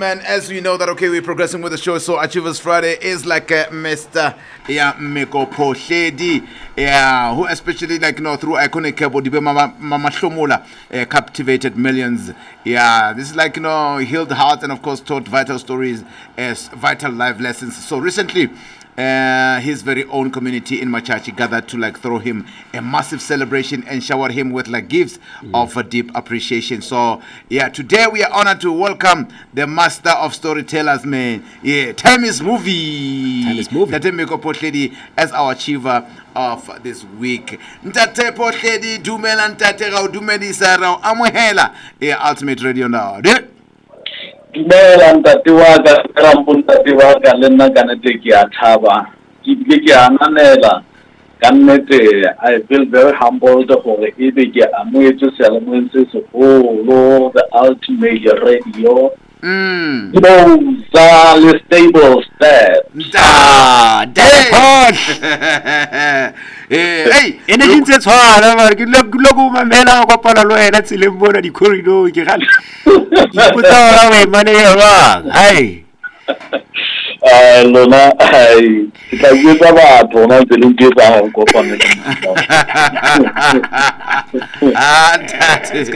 man, as we know that, okay, we're progressing with the show, so Achievers Friday is like Mr. Meko Pohledi, who especially, like, through iconic Kebo Dibe Mama Shlomola, captivated millions. Yeah, this is like, healed hearts and, of course, taught vital stories as vital life lessons. So recently, his very own community in Machachi gathered to throw him a massive celebration and shower him with gifts of a deep appreciation. So today we are honored to welcome the master of storytellers, man. Time is movie. Ntate Meko Pohledi as our achiever of this week. Ntate Pohledi, dumela ntate ra dumedisa ra amohela Ultimate Radio now. Dumela ntate wa ka rampo ntate wa ka le nna ka nete ke a thaba ke bile ke ananela ka nnete. I feel very humbled gore e be ke amoetse selemong se segolo the Ultimate Radio. The stable step. Hey, energy tse tshwana mara ke logo mamela go pala lo ena tseleng bona di corridor ke gale. Ipotsa ora we mane ya hai. Lona hai ka yetsa batho na tseleng ke tsa go kopana. That is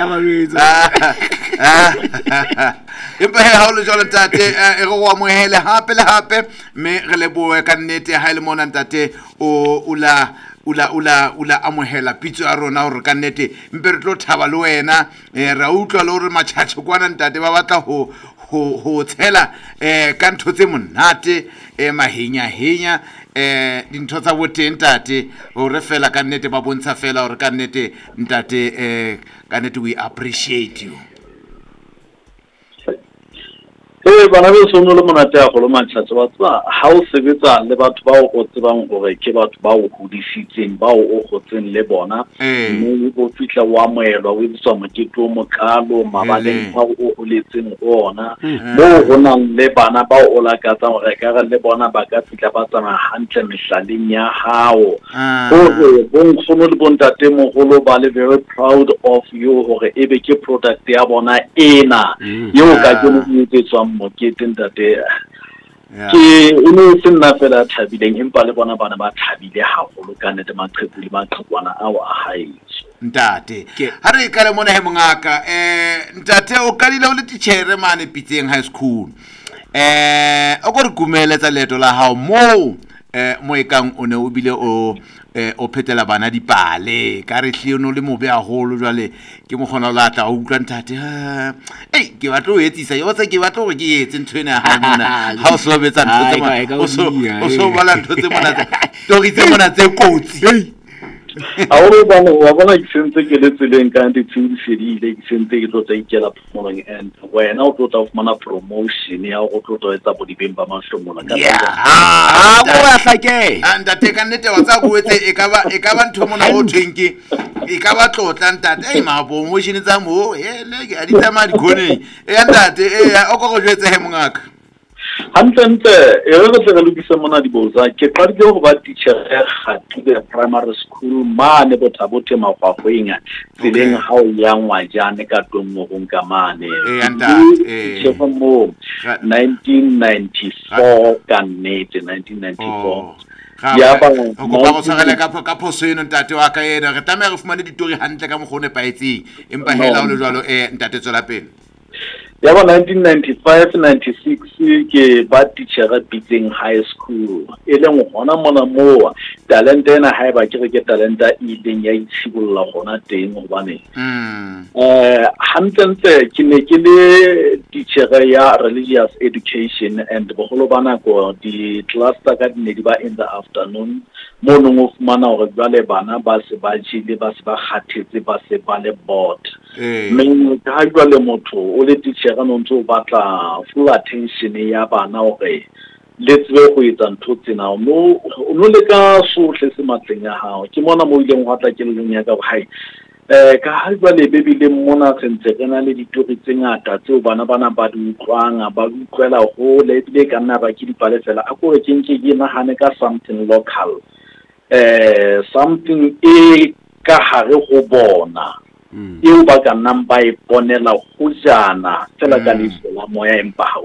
empa ha o le jalo ntate e go wa mohele hape le hape me re le boe ka nnete ha ile mona ntate o ula amohela pitso ya rona hore ka nnete mpe re tlo thaba le wena ra utlwa le hore machacho kwana ntate ba batla ho tshela ka ntho tse monate mahenya dintho tsa boteng ntate hore fela ka nnete ba bontsha fela hore ka nnete ntate ka nnete we appreciate you. Bana be sono le monate a go le matsatsi wa tswa ha o sebetsa le batho ba o tsebang gore ke batho ba o hodisitseng ba o gotseng le bona mme o fitla wa moelwa o tswa mokete o mokalo mabaleng ba o holetseng ona mo go nang le bana ba o la ka tsa gore ka le bona ba ka fitla ba tsana hantle mehlaleng ya hao gore bon sono le bontate mogolo ba le very proud of you gore e be ke product ya bona ena yo ka ke mo tsetswa mokete ntate ke ene se nna fela thabileng empa le bona bana ba thabile haholo ka nnete maqheku le maqhekwana ao a haetso ntate ha re ka le mona he mongaka ntate o kadile o le tichere mane Pitseng High School o go re kumeletsa leto la hao mo ekang o ne o bile o phetela bana dipale ka re hle no le mobe a holo jwale ke mo gona la tla o utlwa ntate ke batla o etsisa yo tsa ke batla gore ke etse ntwena ha mona ha o so betsa ntho tse mona o so bala ntho tse mona tori tse mona tse kotsi a o bona wa bona ke sentse ke le tseleng ka ntse tshedi fedile ke sentse ke tlo tsa ikela phomolong and wena o tlo tla fumana promotion ya go tlo etsa bodibeng ba mahlomola ka go ya hlake ntate ka nnete wa tsa go etse e ka ba ntho mona o twenke e ka ba tlotla ntate ma promotion tsa mo le ke a di tsama di khone ntate o go jwetse he mongaka hantle e re tla lokisa mona di boza ke qadile go ba teacher ga tile primary school mane bothabothe magwagweng tseleng ha o ya ngwajane ka tongo go nka mane tshefo mo 1994 ka nnete 1994 ya ba go tsagela ka phoso eno ntate wa ka ena re tame re fumane ditori hantle ka mogone paetseng empa hela o le jwalo ntate tswela pele ya ba 1995-96 ke ba teacher at Pitseng High School e leng gona mona mo talent ena ha ba ke talenta e leng ya itshibolla gona teng go bane hantle ke ne ke le teacher ya religious education and bogolo bana go di class ka ne di ba in the afternoon mo no mo fumana gore bale bana ba se ba tshile ba se ba khathetse ba se ba le board mme ka jwale motho o le teacher no ntse o batla full attention ya bana gore let's go etsa ntho tsena no le ka sohle se matleng ya hao ke mona mo ileng wa tla ke le nya ka hai ka ha jwale be bile mona sentse rena le ditori tse ngata tseo bana ba di utlwanga ba utlwela go le bile ka nna ba ke dipale fela a go ke nahane ka something local something ka hare go bona eo ba ka nnang ba e ponela go jana fela ka le la moya empa